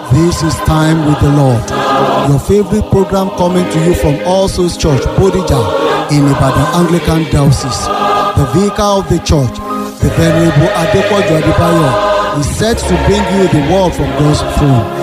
This is Time with the Lord, your favorite program coming to you from All Souls Church, Bodija, in Ibadan Anglican Diocese. The vicar of the church, the Venerable Adepoju Adebayo, is set to bring you the word from God's throne.